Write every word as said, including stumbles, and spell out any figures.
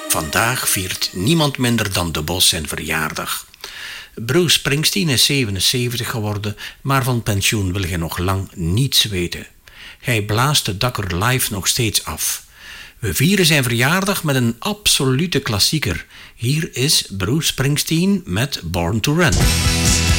Vandaag viert niemand minder dan De Bos zijn verjaardag. Bruce Springsteen is zevenenzeventig geworden, maar van pensioen wil hij nog lang niets weten. Hij blaast de dakker live nog steeds af. We vieren zijn verjaardag met een absolute klassieker. Hier is Bruce Springsteen met Born to Run.